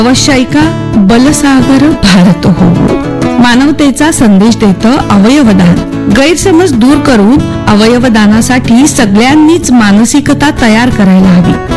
अवश्य ऐका बलसागर भारत हो. मानवतेचा संदेश देतं अवयवदान. गैरसमज दूर करून अवयवदानासाठी सगळ्यांनीच मानसिकता तयार करायला हवी.